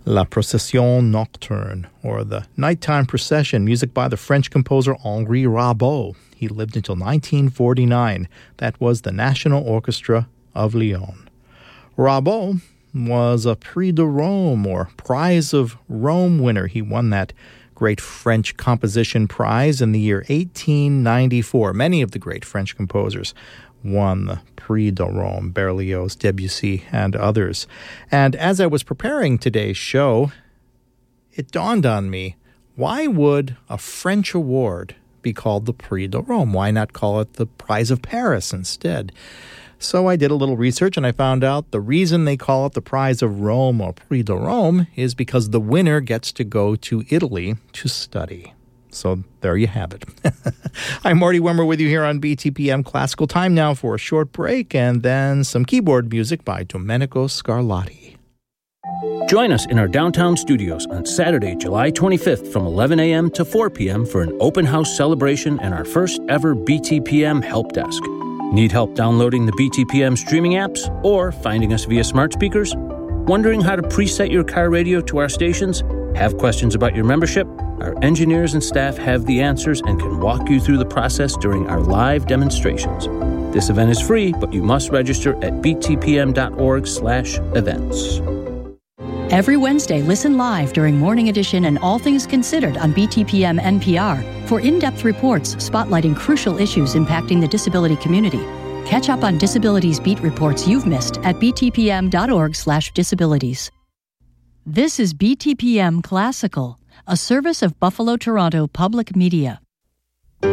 La Procession Nocturne, or the Nighttime Procession, music by the French composer Henri Rabault. He lived until 1949. That was the National Orchestra of Lyon. Rabault was a Prix de Rome, or Prize of Rome winner. He won that great French composition prize in the year 1894. Many of the great French composers won the Prix de Rome, Berlioz, Debussy, and others. And as I was preparing today's show, it dawned on me, why would a French award be called the Prix de Rome? Why not call it the Prize of Paris instead? So I did a little research and I found out the reason they call it the Prize of Rome or Prix de Rome is because the winner gets to go to Italy to study. So there you have it. I'm Marty Wimmer with you here on BTPM Classical. Time now for a short break and then some keyboard music by Domenico Scarlatti. Join us in our downtown studios on Saturday, July 25th from 11 a.m. to 4 p.m. for an open house celebration and our first ever BTPM help desk. Need help downloading the BTPM streaming apps or finding us via smart speakers? Wondering how to preset your car radio to our stations? Have questions about your membership? Our engineers and staff have the answers and can walk you through the process during our live demonstrations. This event is free, but you must register at btpm.org/events. Every Wednesday, listen live during Morning Edition and All Things Considered on BTPM NPR for in-depth reports spotlighting crucial issues impacting the disability community. Catch up on disabilities beat reports you've missed at btpm.org/disabilities. This is BTPM Classical, a service of Buffalo Toronto Public Media.